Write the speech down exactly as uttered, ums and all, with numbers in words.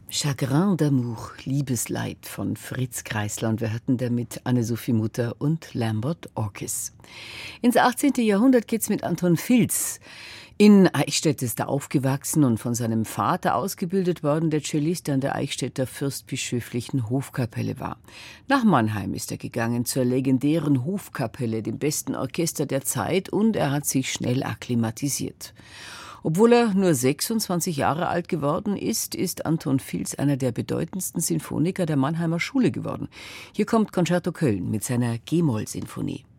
Chagrin d'amour, Liebesleid von Fritz Kreisler, und wir hatten damit Anne-Sophie Mutter und Lambert Orkis. Ins achtzehnte. Jahrhundert geht's mit Anton Filz. In Eichstätt ist er aufgewachsen und von seinem Vater ausgebildet worden, der Cellist an der Eichstätter fürstbischöflichen Hofkapelle war. Nach Mannheim ist er gegangen, zur legendären Hofkapelle, dem besten Orchester der Zeit, und er hat sich schnell akklimatisiert. Obwohl er nur sechsundzwanzig Jahre alt geworden ist, ist Anton Filz einer der bedeutendsten Sinfoniker der Mannheimer Schule geworden. Hier kommt Concerto Köln mit seiner G-Moll-Sinfonie.